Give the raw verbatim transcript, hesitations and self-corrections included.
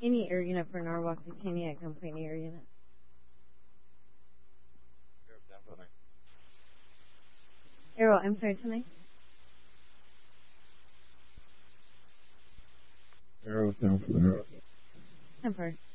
Any air unit for Norwalk to Kaniak Company air unit. Arrow, I'm sorry, tonight? Arrow's down for the house. Temper.